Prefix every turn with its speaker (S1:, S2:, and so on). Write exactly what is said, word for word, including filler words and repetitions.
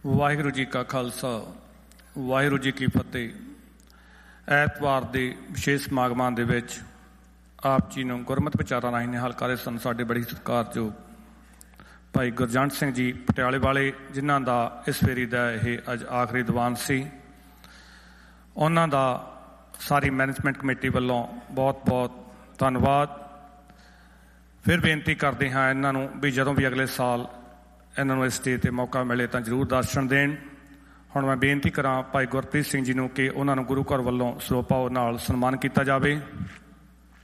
S1: ਵਾਹਿਗੁਰੂ ਜੀ ਕਾ ਖਾਲਸਾ ਵਾਹਿਗੁਰੂ ਜੀ ਕੀ ਫਤਿਹ। ਐਤਵਾਰ ਦੇ ਵਿਸ਼ੇਸ਼ ਸਮਾਗਮਾਂ ਦੇ ਵਿੱਚ ਆਪ ਜੀ ਨੂੰ ਗੁਰਮਤਿ ਵਿਚਾਰਾਂ ਰਾਹੀਂ ਨਿਹਾਲ ਕਰ ਰਹੇ ਸਨ ਸਾਡੇ ਬੜੀ ਸਤਿਕਾਰਯੋਗ ਭਾਈ ਗੁਰਜੰਟ ਸਿੰਘ ਜੀ ਪਟਿਆਲੇ ਵਾਲੇ, ਜਿਨ੍ਹਾਂ ਦਾ ਇਸ ਫੇਰੀ ਦਾ ਇਹ ਅੱਜ ਆਖਰੀ ਦੀਵਾਨ ਸੀ। ਉਹਨਾਂ ਦਾ ਸਾਰੀ ਮੈਨੇਜਮੈਂਟ ਕਮੇਟੀ ਵੱਲੋਂ ਬਹੁਤ ਬਹੁਤ ਧੰਨਵਾਦ। ਫਿਰ ਬੇਨਤੀ ਕਰਦੇ ਹਾਂ ਇਹਨਾਂ ਨੂੰ ਵੀ ਜਦੋਂ ਵੀ ਅਗਲੇ ਸਾਲ ਇਹਨਾਂ ਨੂੰ ਇਸ ਸਟੇਜ 'ਤੇ ਮੌਕਾ ਮਿਲੇ ਤਾਂ ਜ਼ਰੂਰ ਦਰਸ਼ਨ ਦੇਣ। ਹੁਣ ਮੈਂ ਬੇਨਤੀ ਕਰਾਂ ਭਾਈ ਗੁਰਪ੍ਰੀਤ ਸਿੰਘ ਜੀ ਨੂੰ ਕਿ ਉਹਨਾਂ ਨੂੰ ਗੁਰੂ ਘਰ ਵੱਲੋਂ ਸਰੋਪਾ ਨਾਲ ਸਨਮਾਨ ਕੀਤਾ ਜਾਵੇ।